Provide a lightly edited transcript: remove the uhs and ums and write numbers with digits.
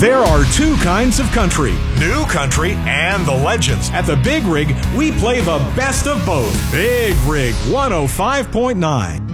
There are two kinds of country. New country and the legends. At the Big Rig, we play the best of both. Big Rig 105.9.